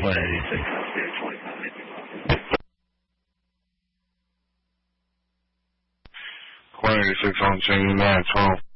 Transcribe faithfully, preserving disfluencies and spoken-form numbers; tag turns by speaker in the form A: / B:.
A: one eighty-six, twenty-five.
B: one eighty-six on chain nine twelve.